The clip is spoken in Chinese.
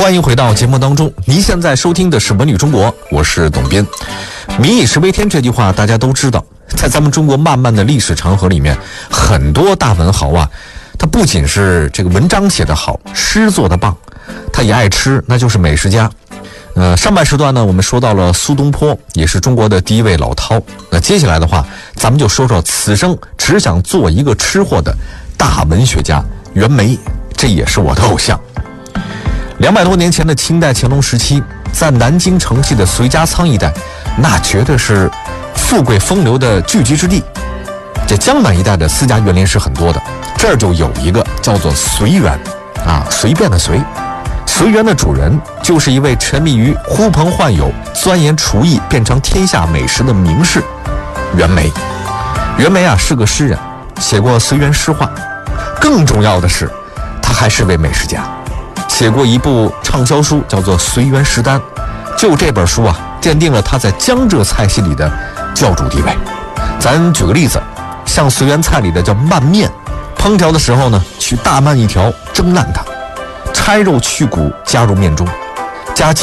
欢迎回到节目当中，您现在收听的是《文旅中国》，我是董斌。民以食为天这句话大家都知道，在咱们中国漫漫的历史长河里面，很多大文豪啊，他不仅是这个文章写得好，诗做得棒，他也爱吃，那就是美食家。上半时段呢，我们说到了苏东坡，也是中国的第一位老饕。那接下来的话，咱们就说说此生只想做一个吃货的大文学家袁枚，这也是我的偶像。200多年前的清代乾隆时期，在南京城西的随家仓一带，那绝对是富贵风流的聚集之地。这江南一带的私家园林是很多的，这儿就有一个叫做随园啊，随便的随。随园的主人就是一位沉迷于呼朋唤友、钻研厨艺、变成天下美食的名士袁枚。袁枚啊是个诗人，写过随园诗话，更重要的是，他还是位美食家。写过一部畅销书叫做《随园食单》，就这本书啊，奠定了他在江浙菜系里的教主地位。咱举个例子，像随园菜里的叫拌面，烹调的时候呢，取大鳗一条，蒸烂它，拆肉去骨，加入面中，加